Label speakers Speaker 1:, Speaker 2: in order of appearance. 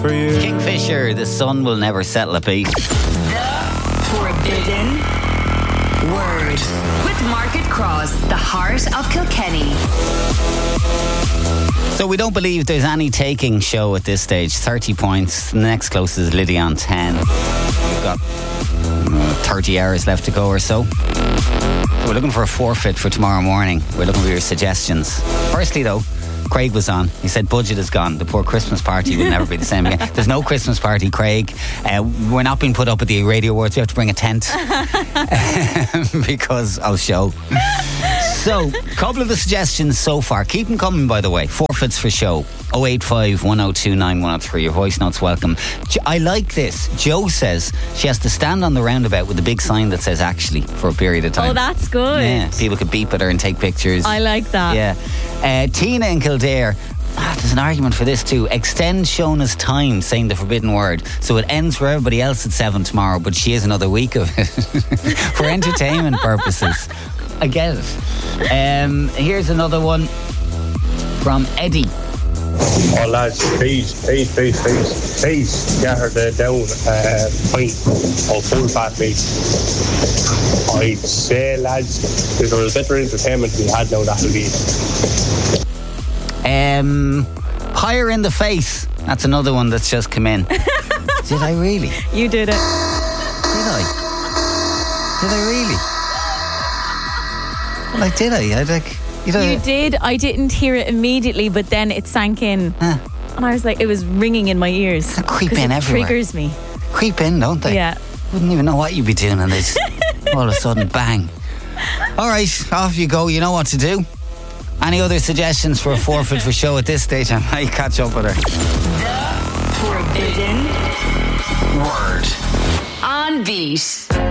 Speaker 1: For you.
Speaker 2: Kingfisher, the sun will never settle a beat.
Speaker 3: Forbidden Word with Market Cross, the heart of Kilkenny.
Speaker 2: So we don't believe there's any taking show at this stage. 30 points. The next closest is Liddy on 10. We've got 30 hours left to go or so. We're looking for a forfeit for tomorrow morning. We're looking for your suggestions. Firstly though, Craig was on. He said budget is gone. The poor Christmas party will never be the same again. There's no Christmas party, Craig. We're not being put up at the Radio Awards. We have to bring a tent because of show. So, a couple of the suggestions so far. Keep them coming, by the way. Forfeits for show. 085 102 9103. Your voice notes welcome. I like this. Jo says she has to stand on the roundabout with a big sign that says actually for a period of time.
Speaker 4: Oh, that's good.
Speaker 2: Yeah, people could beep at her and take pictures.
Speaker 4: I like that.
Speaker 2: Yeah. Tina in Kildare. There's an argument for this too. Extend Shona's time saying the forbidden word so it ends for everybody else at 7 tomorrow, but she has another week of it for entertainment purposes. I get it. Here's another one from Eddie.
Speaker 5: Oh lads, please get her down pint of full fat meat. I'd say lads, if there was better entertainment we had now, that'll be
Speaker 2: higher in the face. That's another one that's just come in. Did I really?
Speaker 4: You did it.
Speaker 2: Did I really? Well, did I?
Speaker 4: You did. I didn't hear it immediately, but then it sank in. And I was like, it was ringing in my ears.
Speaker 2: They creep in everywhere.
Speaker 4: It triggers me.
Speaker 2: Creep in, don't they?
Speaker 4: Yeah.
Speaker 2: Wouldn't even know what you'd be doing and they'd all of a sudden bang. All right, off you go. You know what to do. Any other suggestions for a forfeit for show at this stage? I might catch up with her.
Speaker 3: The Forbidden Word on Beat.